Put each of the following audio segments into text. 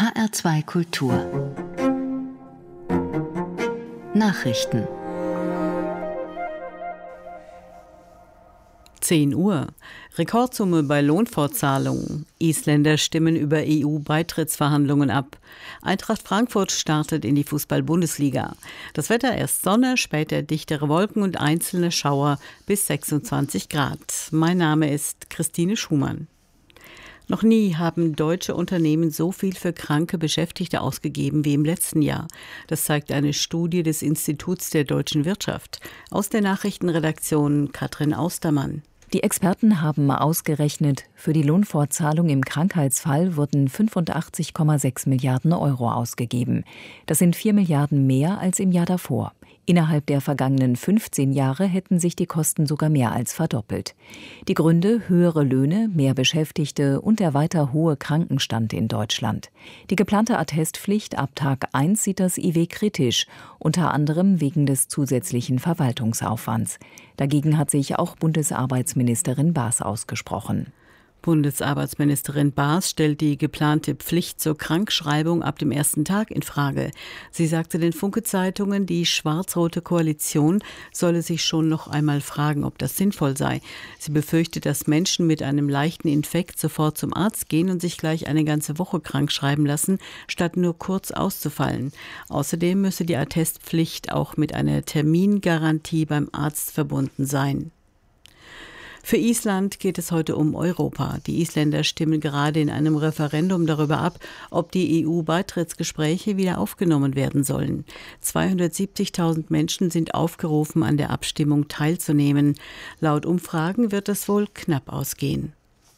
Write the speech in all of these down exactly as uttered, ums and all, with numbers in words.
H R zwei Kultur Nachrichten. zehn Uhr. Rekordsumme bei Lohnfortzahlungen. Isländer stimmen über E U-Beitrittsverhandlungen ab. Eintracht Frankfurt startet in die Fußball-Bundesliga. Das Wetter erst Sonne, später dichtere Wolken und einzelne Schauer bis sechsundzwanzig Grad. Mein Name ist Christine Schumann. Noch nie haben deutsche Unternehmen so viel für kranke Beschäftigte ausgegeben wie im letzten Jahr. Das zeigt eine Studie des Instituts der deutschen Wirtschaft. Aus der Nachrichtenredaktion Katrin Austermann. Die Experten haben ausgerechnet, für die Lohnfortzahlung im Krankheitsfall wurden fünfundachtzig Komma sechs Milliarden Euro ausgegeben. Das sind vier Milliarden mehr als im Jahr davor. Innerhalb der vergangenen fünfzehn Jahre hätten sich die Kosten sogar mehr als verdoppelt. Die Gründe: höhere Löhne, mehr Beschäftigte und der weiter hohe Krankenstand in Deutschland. Die geplante Attestpflicht ab Tag eins sieht das I W kritisch, unter anderem wegen des zusätzlichen Verwaltungsaufwands. Dagegen hat sich auch Bundesarbeitsministerin Baas ausgesprochen. Bundesarbeitsministerin Baas stellt die geplante Pflicht zur Krankschreibung ab dem ersten Tag in Frage. Sie sagte den Funke-Zeitungen, die schwarz-rote Koalition solle sich schon noch einmal fragen, ob das sinnvoll sei. Sie befürchtet, dass Menschen mit einem leichten Infekt sofort zum Arzt gehen und sich gleich eine ganze Woche krank schreiben lassen, statt nur kurz auszufallen. Außerdem müsse die Attestpflicht auch mit einer Termingarantie beim Arzt verbunden sein. Für Island geht es heute um Europa. Die Isländer stimmen gerade in einem Referendum darüber ab, ob die E U-Beitrittsgespräche wieder aufgenommen werden sollen. zweihundertsiebzigtausend Menschen sind aufgerufen, an der Abstimmung teilzunehmen. Laut Umfragen wird es wohl knapp ausgehen.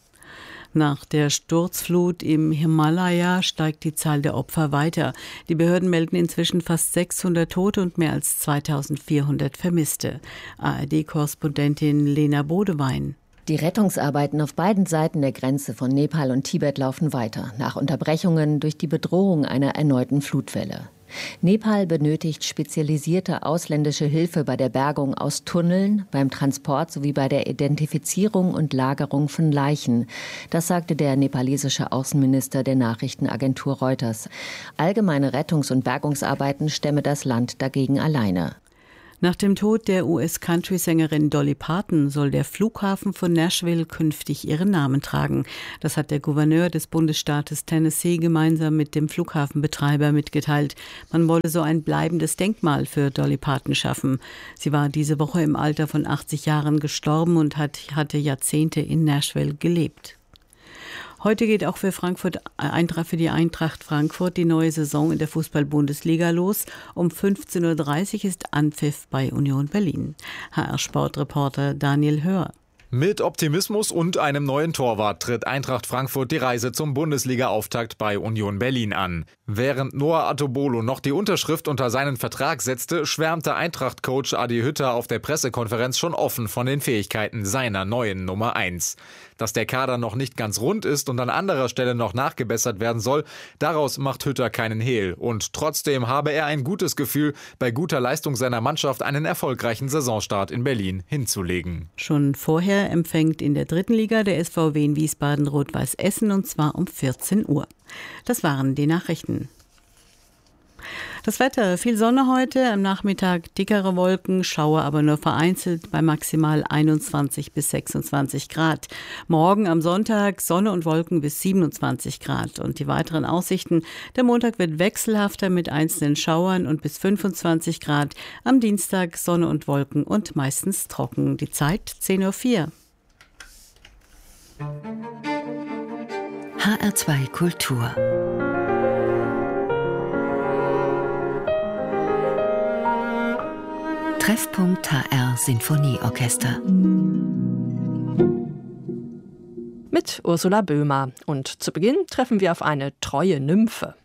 Nach der Sturzflut im Himalaya steigt die Zahl der Opfer weiter. Die Behörden melden inzwischen fast sechshundert Tote und mehr als zweitausendvierhundert Vermisste. A R D-Korrespondentin Lena Bodewein. Die Rettungsarbeiten auf beiden Seiten der Grenze von Nepal und Tibet laufen weiter, nach Unterbrechungen durch die Bedrohung einer erneuten Flutwelle. Nepal benötigt spezialisierte ausländische Hilfe bei der Bergung aus Tunneln, beim Transport sowie bei der Identifizierung und Lagerung von Leichen. Das sagte der nepalesische Außenminister der Nachrichtenagentur Reuters. Allgemeine Rettungs- und Bergungsarbeiten stemme das Land dagegen alleine. Nach dem Tod der U S-Country-Sängerin Dolly Parton soll der Flughafen von Nashville künftig ihren Namen tragen. Das hat der Gouverneur des Bundesstaates Tennessee gemeinsam mit dem Flughafenbetreiber mitgeteilt. Man wolle so ein bleibendes Denkmal für Dolly Parton schaffen. Sie war diese Woche im Alter von achtzig Jahren gestorben und hat, hatte Jahrzehnte in Nashville gelebt. Heute geht auch für Frankfurt, für die Eintracht Frankfurt die neue Saison in der Fußball-Bundesliga los. Um fünfzehn Uhr dreißig ist Anpfiff bei Union Berlin. H R-Sportreporter Daniel Hör. Mit Optimismus und einem neuen Torwart tritt Eintracht Frankfurt die Reise zum Bundesliga-Auftakt bei Union Berlin an. Während Noah Atobolo noch die Unterschrift unter seinen Vertrag setzte, schwärmte Eintracht-Coach Adi Hütter auf der Pressekonferenz schon offen von den Fähigkeiten seiner neuen Nummer eins. Dass der Kader noch nicht ganz rund ist und an anderer Stelle noch nachgebessert werden soll, daraus macht Hütter keinen Hehl. Und trotzdem habe er ein gutes Gefühl, bei guter Leistung seiner Mannschaft einen erfolgreichen Saisonstart in Berlin hinzulegen. Schon vorher empfängt in der dritten Liga der S V W in Wiesbaden Rot-Weiß Essen, und zwar um vierzehn Uhr. Das waren die Nachrichten. Das Wetter: viel Sonne heute, am Nachmittag dickere Wolken, Schauer aber nur vereinzelt bei maximal einundzwanzig bis sechsundzwanzig Grad. Morgen am Sonntag Sonne und Wolken bis siebenundzwanzig Grad. Und die weiteren Aussichten: der Montag wird wechselhafter mit einzelnen Schauern und bis fünfundzwanzig Grad. Am Dienstag Sonne und Wolken und meistens trocken. Die Zeit zehn Uhr vier. H R zwei Kultur Treffpunkt H R Sinfonieorchester mit Ursula Böhmer. Und zu Beginn treffen wir auf eine treue Nymphe.